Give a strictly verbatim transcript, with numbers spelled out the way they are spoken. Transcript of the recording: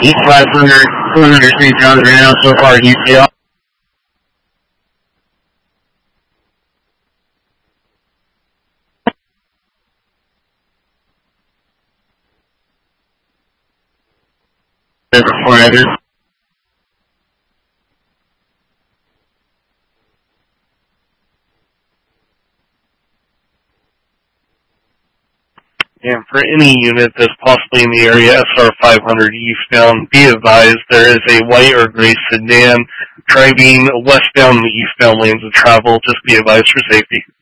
East five hundred, four hundred Saint John's right now so far, U C L. four hundred. And for any unit that's possibly in the area, S R five hundred eastbound, be advised there is a white or gray sedan driving westbound in the eastbound lanes of travel. Just be advised for safety.